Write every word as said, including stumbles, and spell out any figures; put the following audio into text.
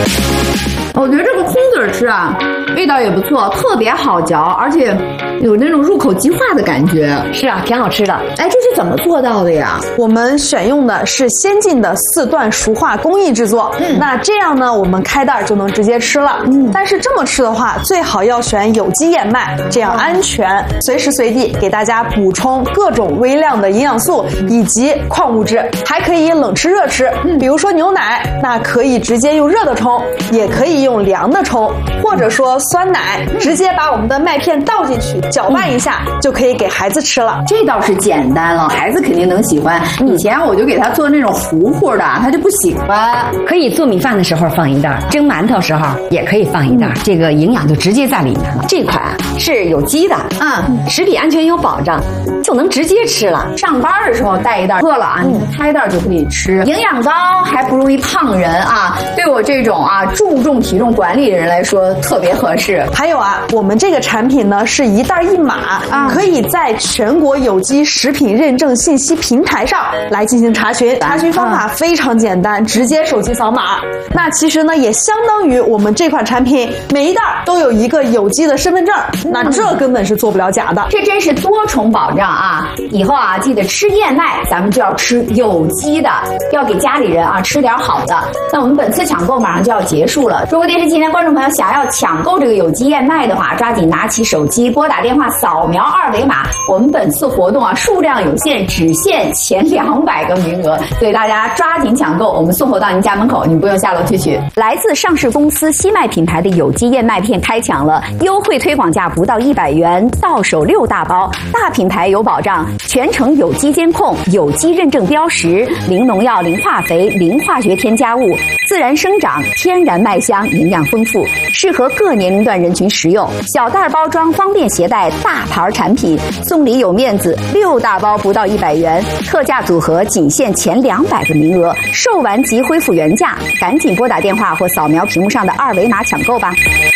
我觉得这个空嘴吃啊，味道也不错，特别好嚼，而且有那种入口即化的感觉。 是啊，挺好吃的。 哎，这是怎么做到的呀？ 我们选用的是先进的四段熟化工艺制作，嗯，那这样呢，我们开袋就能直接吃了。嗯，但是这么吃的话，最好要选有机燕麦，这样安全，随时随地给大家补充各种微量的营养素以及矿物质，还可以冷吃热吃。嗯，比如说牛奶，那可以直接用热的冲，也可以用凉的冲，或者说酸奶，直接把我们的麦片倒进去，搅拌一下，就可以给孩子吃了。 这倒是简单了，孩子肯定能喜欢。以前我就给他做那种糊糊的，他就不喜欢。 可以做米饭的时候放一袋，蒸馒头时候也可以放一袋，嗯、这个营养就直接在里面了。这款是有机的，嗯，食品安全有保障，就能直接吃了。 上班的时候带一袋，饿了啊，你开袋就可以吃。营养高还不容易胖人啊，对我这种啊注重体重管理的人来说特别合适。 还有啊，我们这个产品呢是一袋一码，啊、可以在全国有机食品认证信息平台上来进行查询。查询方法非常简单，直接手机扫码。那其实呢，也相当于我们这款产品每一袋都有一个有机的身份证，那这根本是做不了假的。 这真是多重保障啊！以后啊，记得吃燕麦，咱们就要吃有机的，要给家里人啊吃点好的。那我们本次抢购马上就要结束了。中国电视今天观众朋友想要抢购这个有机燕麦的话，抓紧拿起手机，拨打电话，扫描二维码。我们本次活动啊，数量有限，只限前两百个名额，所以大家抓紧抢购，我们送货到您家门口，您不用下楼去取。来自上市公司西麦品牌的有机燕麦片开抢了，优惠推广价不到一百元，到手六大包，大品牌有保障，全程有机监控，有机认证标识，零农药、零化肥、零化学添加物，自然生长，天然麦香，营养丰富，适合各年龄段人群食用。小袋包装方便携带，大牌产品，送礼有面子，六大包不到一百元，特价组合仅限前两百个名额，售完即恢复原价，赶紧拨打电话或扫描屏幕上的二维码抢购吧。